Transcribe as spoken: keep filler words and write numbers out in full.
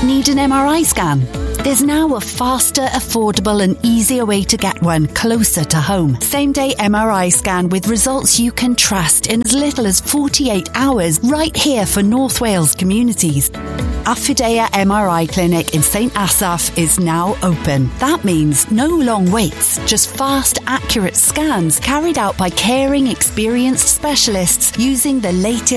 Need an M R I scan? There's now a faster, affordable and easier way to get one closer to home. Same-day M R I scan with results you can trust in as little as forty-eight hours right here for North Wales communities. Affidea M R I Clinic in St Asaph is now open. That means no long waits, just fast, accurate scans carried out by caring, experienced specialists using the latest